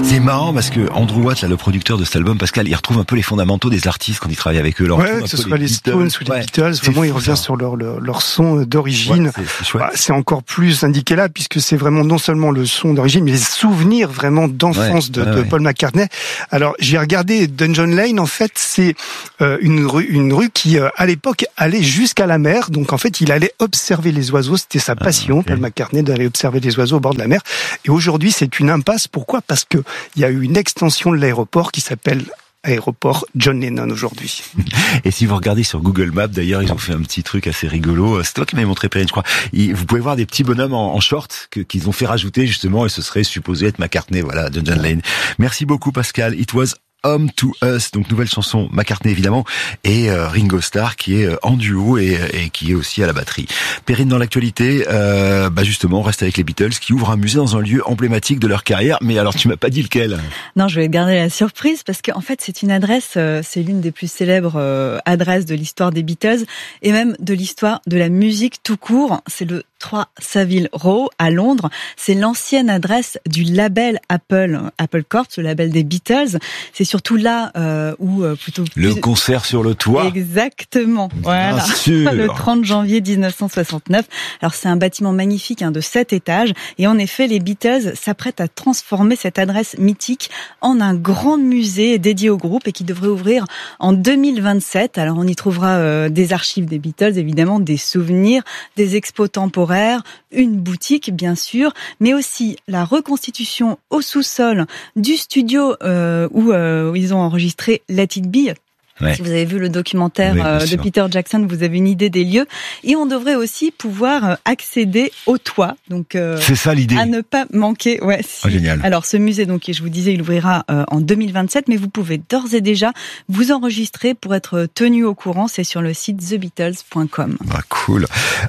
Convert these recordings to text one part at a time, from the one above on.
C'est marrant parce que Andrew Watt, là, le producteur de cet album, Pascal, il retrouve un peu les fondamentaux des artistes quand il travaille avec eux. Ouais, que ce soit les Stones ou les Beatles, vraiment, il revient sur leur son d'origine. Ouais, c'est encore plus indiqué là, puisque c'est vraiment non seulement le son d'origine, mais les souvenirs vraiment d'enfance de Paul McCartney. Alors, j'ai regardé Dungeon Lane, en fait, c'est une rue qui, à l'époque, allait jusqu'à la mer. Donc, en fait, il allait observer les oiseaux. C'était sa passion, Paul McCartney, d'aller observer les oiseaux au bord de la mer. Et aujourd'hui, c'est une impasse. Pourquoi ? Parce que il y a eu une extension de l'aéroport qui s'appelle aéroport John Lennon aujourd'hui. Et si vous regardez sur Google Maps, d'ailleurs, ils ont fait un petit truc assez rigolo. C'est toi qui m'avais montré, Perrine, je crois. Vous pouvez voir des petits bonhommes en short qu'ils ont fait rajouter, justement, et ce serait supposé être McCartney, voilà, de John Lane. Merci beaucoup, Pascal. It was Home to Us, donc nouvelle chanson McCartney évidemment, et Ringo Starr qui est en duo et qui est aussi à la batterie. Perrine, dans l'actualité, justement, on reste avec les Beatles qui ouvrent un musée dans un lieu emblématique de leur carrière, mais alors tu m'as pas dit lequel. Non, je vais garder la surprise parce qu'en fait c'est une adresse, c'est l'une des plus célèbres adresses de l'histoire des Beatles et même de l'histoire de la musique tout court. C'est le 3 Savile Row à Londres. C'est l'ancienne adresse du label Apple Corp, le label des Beatles. C'est surtout là où plutôt le concert sur le toit. Exactement. Voilà. Le 30 janvier 1969. Alors c'est un bâtiment magnifique de 7 étages et en effet les Beatles s'apprêtent à transformer cette adresse mythique en un grand musée dédié au groupe et qui devrait ouvrir en 2027. Alors on y trouvera des archives des Beatles, évidemment des souvenirs, des expos temporaires, une boutique bien sûr, mais aussi la reconstitution au sous-sol du studio où ils ont enregistré Let It Be. Ouais. Si vous avez vu le documentaire de Peter Jackson, vous avez une idée des lieux. Et on devrait aussi pouvoir accéder au toit. Donc, c'est ça l'idée. À ne pas manquer. Ouais, génial. Alors, ce musée, donc, je vous disais, il ouvrira en 2027, mais vous pouvez d'ores et déjà vous enregistrer pour être tenu au courant. C'est sur le site thebeatles.com. Ah, cool.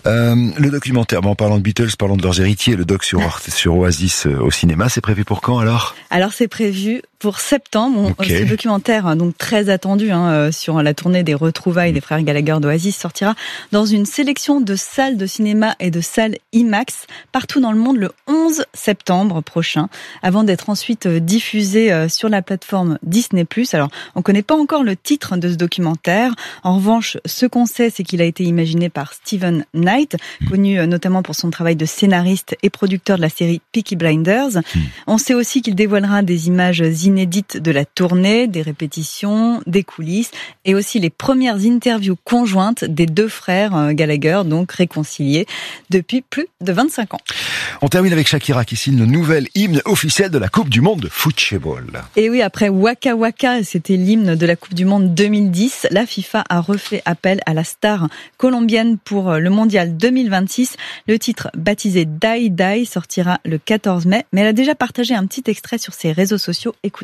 Le documentaire, en parlant de Beatles, parlons de leurs héritiers, le doc sur Oasis au cinéma, c'est prévu pour quand alors ? Alors, c'est prévu pour septembre. Ce documentaire, donc très attendu, sur la tournée des retrouvailles des frères Gallagher d'Oasis, sortira dans une sélection de salles de cinéma et de salles IMAX partout dans le monde le 11 septembre prochain, avant d'être ensuite diffusé sur la plateforme Disney+. Alors, on connaît pas encore le titre de ce documentaire. En revanche, ce qu'on sait, c'est qu'il a été imaginé par Steven Knight, connu notamment pour son travail de scénariste et producteur de la série Peaky Blinders. On sait aussi qu'il dévoilera des images inédites de la tournée, des répétitions, des coulisses, et aussi les premières interviews conjointes des deux frères Gallagher, donc réconciliés depuis plus de 25 ans. On termine avec Shakira qui signe le nouvel hymne officiel de la Coupe du Monde de football. Et oui, après Waka Waka, c'était l'hymne de la Coupe du Monde 2010, la FIFA a refait appel à la star colombienne pour le Mondial 2026. Le titre, baptisé Die Die, sortira le 14 mai, mais elle a déjà partagé un petit extrait sur ses réseaux sociaux. Écoutez.